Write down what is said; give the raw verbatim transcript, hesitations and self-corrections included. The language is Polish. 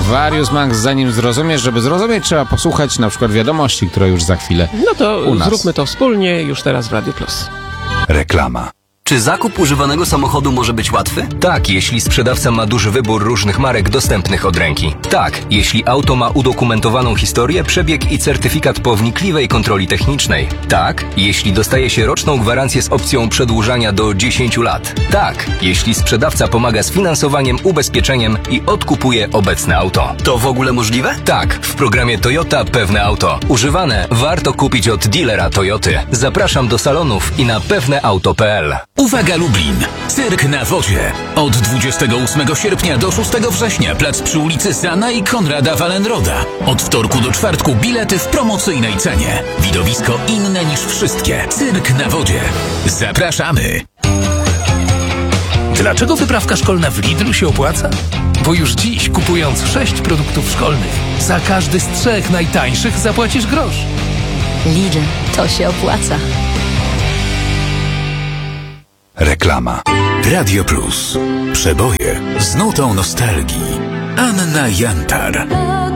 Warius Max, zanim zrozumiesz, żeby zrozumieć, trzeba posłuchać na przykład wiadomości, które już za chwilę No to u nas. zróbmy to wspólnie już teraz w Radio Plus. Reklama. Czy zakup używanego samochodu może być łatwy? Tak, jeśli sprzedawca ma duży wybór różnych marek dostępnych od ręki. Tak, jeśli auto ma udokumentowaną historię, przebieg i certyfikat po wnikliwej kontroli technicznej. Tak, jeśli dostaje się roczną gwarancję z opcją przedłużania do dziesięciu lat. Tak, jeśli sprzedawca pomaga z finansowaniem, ubezpieczeniem i odkupuje obecne auto. To w ogóle możliwe? Tak, w programie Toyota Pewne Auto. Używane warto kupić od dealera Toyoty. Zapraszam do salonów i na pewneauto kropka p l. Uwaga Lublin! Cyrk na wodzie. Od dwudziestego ósmego sierpnia do szóstego września plac przy ulicy Sana i Konrada Wallenroda. Od wtorku do czwartku bilety w promocyjnej cenie. Widowisko inne niż wszystkie. Cyrk na wodzie. Zapraszamy! Dlaczego wyprawka szkolna w Lidlu się opłaca? Bo już dziś, kupując sześć produktów szkolnych, za każdy z trzech najtańszych zapłacisz grosz. Lidl, to się opłaca. Reklama. Radio Plus. Przeboje z nutą nostalgii. Anna Jantar.